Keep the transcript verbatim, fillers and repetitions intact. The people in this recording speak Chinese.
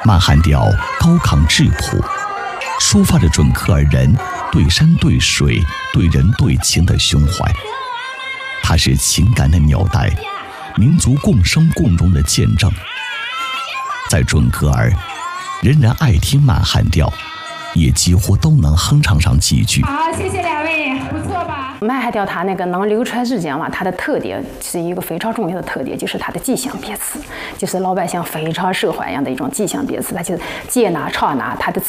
满汉调高亢质朴，抒发着准科尔人对山对水、对人对情的胸怀。它是情感的纽带，民族共生共荣的见证。在准科尔，人人爱听满汉调，也几乎都能哼唱上几句。 好，谢谢两位，不错吧？满汉调它那个能流传至今嘛，它的特点是一个非常重要的特点，就是它的吉祥别词，就是老百姓非常受欢迎的一种吉祥别词。它就是接哪唱哪，它的